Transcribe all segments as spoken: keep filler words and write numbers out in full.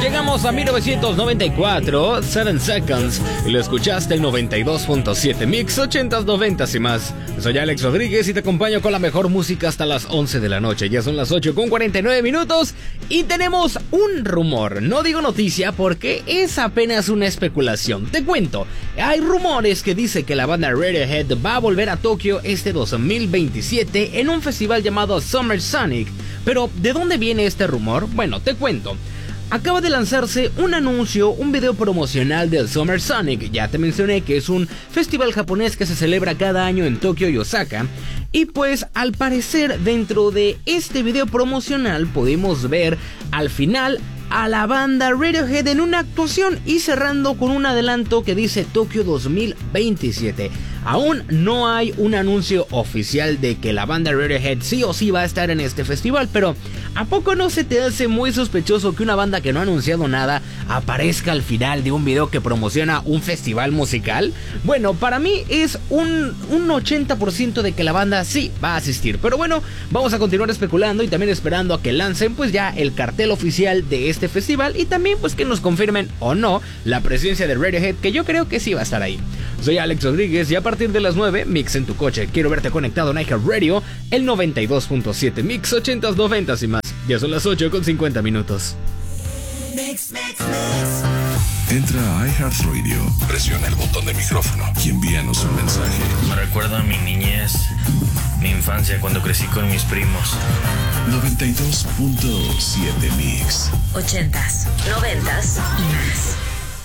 Llegamos a mil novecientos noventa y cuatro, Seven Seconds, y lo escuchaste en noventa y dos punto siete Mix, ochentas, noventas y más. Soy Alex Rodríguez y te acompaño con la mejor música hasta las once de la noche. Ya son las ocho con cuarenta y nueve minutos y tenemos un rumor. No digo noticia porque es apenas una especulación. Te cuento, hay rumores que dice que la banda Radiohead va a volver a Tokio este dos mil veintisiete en un festival llamado Summer Sonic. Pero, ¿de dónde viene este rumor? Bueno, te cuento. Acaba de lanzarse un anuncio, un video promocional del Summer Sonic. Ya te mencioné que es un festival japonés que se celebra cada año en Tokio y Osaka. Y pues al parecer dentro de este video promocional podemos ver al final a la banda Radiohead en una actuación y cerrando con un adelanto que dice Tokio dos mil veintisiete. Aún no hay un anuncio oficial de que la banda Radiohead sí o sí va a estar en este festival, pero ¿a poco no se te hace muy sospechoso que una banda que no ha anunciado nada aparezca al final de un video que promociona un festival musical? Bueno, para mí es un, un ochenta por ciento de que la banda sí va a asistir, pero bueno, vamos a continuar especulando y también esperando a que lancen pues ya el cartel oficial de este festival y también pues que nos confirmen o no la presencia de Radiohead, que yo creo que sí va a estar ahí. Soy Alex Rodríguez y a partir de las nueve, Mix en tu coche. Quiero verte conectado en iHeartRadio, el noventa y dos punto siete Mix, ochentas, noventas y más. Ya son las ocho con cincuenta minutos. Mix, mix, mix. Entra a iHeartRadio, presiona el botón de micrófono y envíanos un mensaje. Me recuerda a mi niñez, mi infancia cuando crecí con mis primos. noventa y dos punto siete Mix. Ochentas, noventas y más.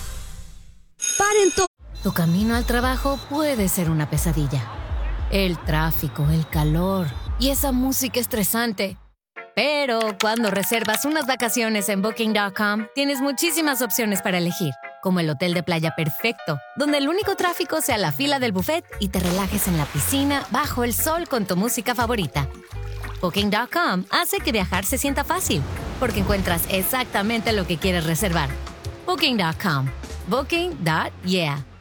Paren todo. Tu camino al trabajo puede ser una pesadilla. El tráfico, el calor y esa música estresante. Pero cuando reservas unas vacaciones en Booking punto com, tienes muchísimas opciones para elegir, como el hotel de playa perfecto, donde el único tráfico sea la fila del buffet y te relajes en la piscina bajo el sol con tu música favorita. Booking punto com hace que viajar se sienta fácil, porque encuentras exactamente lo que quieres reservar. Booking punto com. Booking punto yeah.